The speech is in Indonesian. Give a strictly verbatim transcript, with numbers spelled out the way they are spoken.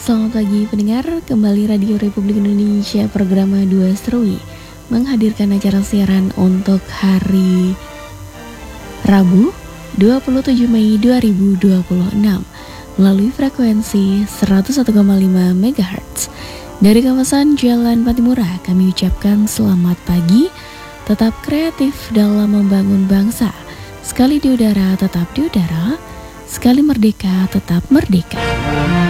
Selamat pagi pendengar, kembali Radio Republik Indonesia program dua Serui menghadirkan acara siaran untuk hari Rabu dua puluh tujuh Mei dua ribu dua puluh enam melalui frekuensi seratus satu koma lima megahertz. Dari kawasan Jalan Patimura kami ucapkan selamat pagi, tetap kreatif dalam membangun bangsa. Sekali di udara tetap di udara, sekali merdeka tetap merdeka.